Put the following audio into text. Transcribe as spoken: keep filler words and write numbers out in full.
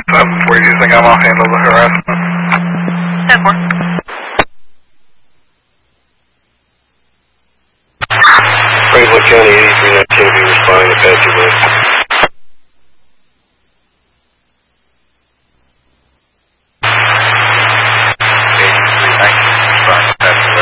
seven four using M, I'll handle the harassment. ten four. Franklin County eighty-three nineteen, be responding to Apache West.